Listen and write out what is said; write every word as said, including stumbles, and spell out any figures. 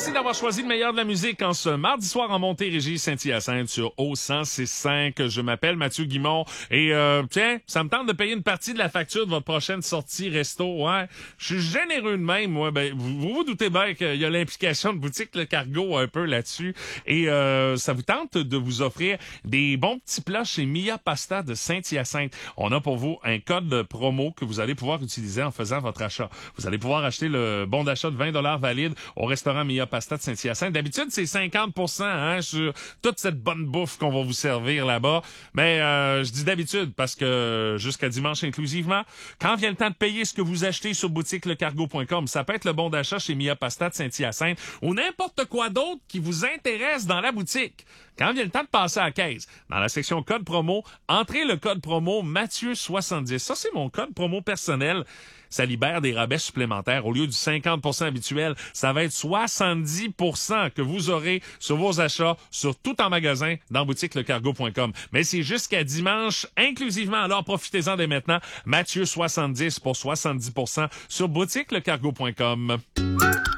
Merci d'avoir choisi le meilleur de la musique en ce mardi soir en Montérégie, Saint-Hyacinthe sur O cent six cinq. Je m'appelle Mathieu Guimond et euh, tiens, ça me tente de payer une partie de la facture de votre prochaine sortie resto. Ouais, je suis généreux de même. Moi, ben vous vous, vous doutez bien qu'il y a l'implication de boutique Le Cargo un peu là-dessus et euh, ça vous tente de vous offrir des bons petits plats chez Mia Pasta de Saint-Hyacinthe. On a pour vous un code promo que vous allez pouvoir utiliser en faisant votre achat. Vous allez pouvoir acheter le bon d'achat de vingt dollars valide au restaurant Mia Pasta de Saint-Hyacinthe. D'habitude, c'est cinquante pour cent hein, sur toute cette bonne bouffe qu'on va vous servir là-bas. Mais euh, je dis d'habitude parce que jusqu'à dimanche inclusivement, quand vient le temps de payer ce que vous achetez sur boutique le cargo point com, ça peut être le bon d'achat chez Mia Pasta de Saint-Hyacinthe ou n'importe quoi d'autre qui vous intéresse dans la boutique. Quand vient le temps de passer à la caisse, dans la section code promo, entrez le code promo Mathieu soixante-dix. Ça, c'est mon code promo personnel. Ça libère des rabais supplémentaires. Au lieu du cinquante pour cent habituel, ça va être soixante-dix pour cent que vous aurez sur vos achats, sur tout en magasin, dans boutique le cargo point com. Mais c'est jusqu'à dimanche, inclusivement. Alors, profitez-en dès maintenant. Mathieu soixante-dix pour soixante-dix pour cent sur boutique le cargo point com.